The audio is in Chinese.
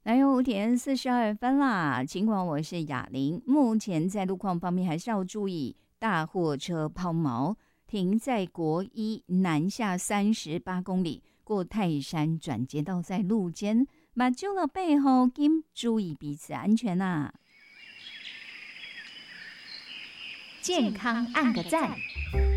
来有5:42啦，尽管我是雅玲，目前在路况方面还是要注意大货车抛锚，停在国一南下38公里，过泰山转接道在路肩，目睭了背后请注意彼此安全啊。 健康按个赞。